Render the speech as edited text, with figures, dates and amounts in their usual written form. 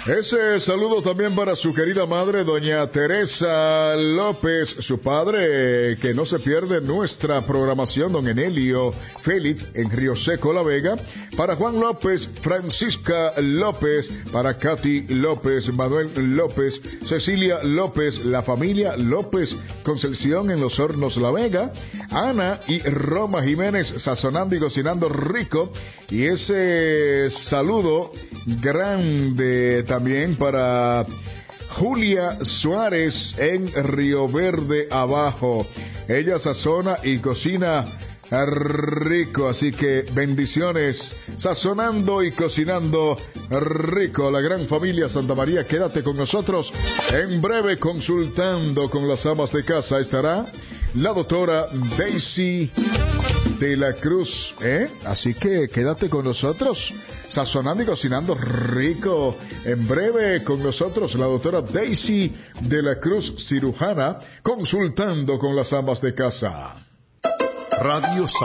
Ese saludo también para su querida madre, doña Teresa López, su padre, que no se pierde nuestra programación, don Enelio Félix, en Río Seco, La Vega, para Juan López, Francisca López, para Katy López, Manuel López, Cecilia López, la familia López Concepción en Los Hornos, La Vega, Ana y Roma Jiménez, sazonando y cocinando rico, y ese saludo grande también para Julia Suárez en Río Verde Abajo. Ella sazona y cocina rico, así que bendiciones, sazonando y cocinando rico. La gran familia Santa María, quédate con nosotros. En breve, consultando con las amas de casa, estará la doctora Daisy de la Cruz, Así que quédate con nosotros, sazonando y cocinando rico. En breve con nosotros la doctora Daisy de la Cruz, cirujana, consultando con las amas de casa. Radio